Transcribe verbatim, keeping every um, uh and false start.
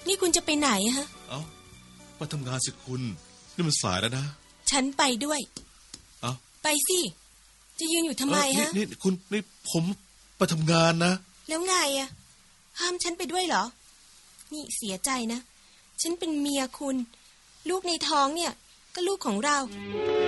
นี่คุณจะไปไหนฮะเอ้าไปทำงานสิคุณนี่มันสายแล้วนะฉันไปด้วยเอ้าไปสิจะยืนอยู่ทำไมฮะนี่นี่คุณนี่ผมไปทำงานนะแล้วไงอะห้ามฉันไปด้วยเหรอนี่เสียใจนะฉันเป็นเมียคุณลูกในท้องเนี่ยก็ลูกของเรา